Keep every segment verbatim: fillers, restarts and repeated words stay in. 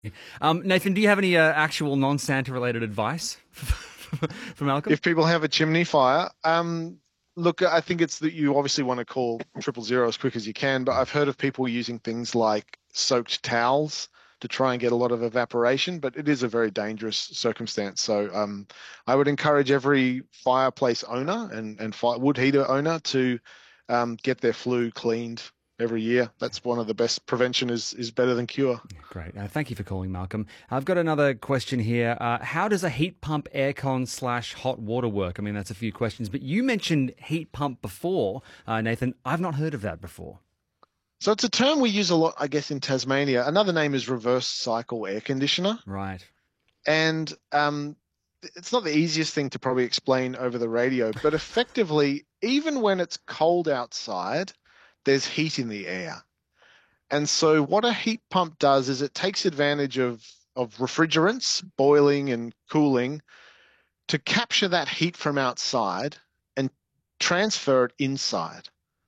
Um, Nathan, do you have any uh, actual non-Santa related advice for Malcolm? If people have a chimney fire, um, look, I think it's that you obviously want to call triple zero as quick as you can, but I've heard of people using things like soaked towels to try and get a lot of evaporation, but it is a very dangerous circumstance. So um, I would encourage every fireplace owner and, and fire, wood heater owner to um, get their flue cleaned every year. That's one of the best. Prevention is is better than cure. Great. Uh, thank you for calling, Malcolm. I've got another question here. Uh, how does a heat pump, aircon slash hot water work? I mean, that's a few questions, but you mentioned heat pump before, uh, Nathan. I've not heard of that before. So it's a term we use a lot, I guess, in Tasmania. Another name is reverse cycle air conditioner. Right. And um, it's not the easiest thing to probably explain over the radio, but effectively, even when it's cold outside, there's heat in the air. And so what a heat pump does is it takes advantage of, of refrigerants, boiling and cooling, to capture that heat from outside and transfer it inside.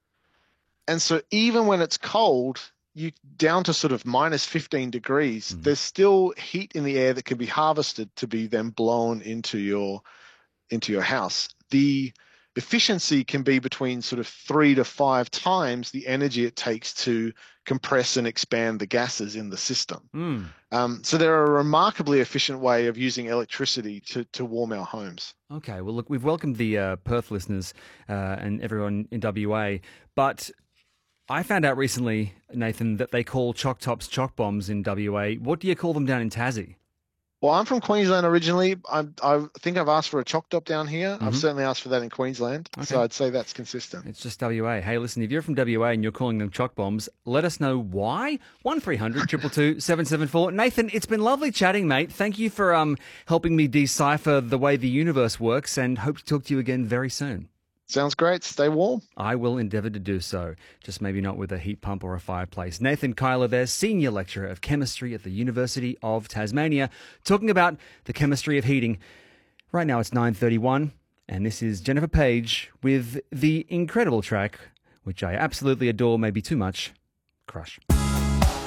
And so even when it's cold, you down to sort of minus fifteen degrees, mm. there's still heat in the air that can be harvested to be then blown into your into your house. The efficiency can be between sort of three to five times the energy it takes to compress and expand the gases in the system. Mm. Um, so they're a remarkably efficient way of using electricity to, to warm our homes. Okay, well, look, we've welcomed the uh, Perth listeners uh, and everyone in W A, but I found out recently, Nathan, that they call choc tops choc bombs in W A. What do you call them down in Tassie? Well, I'm from Queensland originally. I, I think I've asked for a choc top down here. Mm-hmm. I've certainly asked for that in Queensland. Okay. So I'd say that's consistent. It's just W A. Hey, listen, if you're from W A and you're calling them choc bombs, let us know why. one three hundred two two two seven seven four. Nathan, it's been lovely chatting, mate. Thank you for um helping me decipher the way the universe works, and hope to talk to you again very soon. Sounds great. Stay warm. I will endeavour to do so, just maybe not with a heat pump or a fireplace. Nathan Kyler there, Senior Lecturer of Chemistry at the University of Tasmania, talking about the chemistry of heating. Right now it's nine thirty-one, and this is Jennifer Page with the incredible track, which I absolutely adore, maybe too much, Crush.